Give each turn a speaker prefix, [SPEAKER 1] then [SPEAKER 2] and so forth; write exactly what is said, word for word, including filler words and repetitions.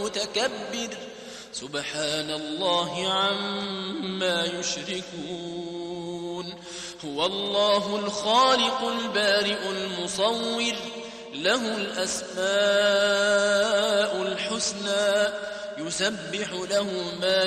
[SPEAKER 1] المتكبر سبحان الله عما يشركون هو الله الخالق البارئ المصور له الأسماء الحسنى يسبح له ما